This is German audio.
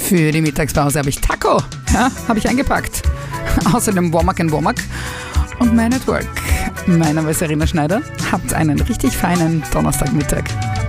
Für die Mittagspause habe ich Taco. Ja, habe ich eingepackt. Außerdem Womack & Womack und Man at Work. Mein Name ist Serena Schneider. Habt einen richtig feinen Donnerstagmittag.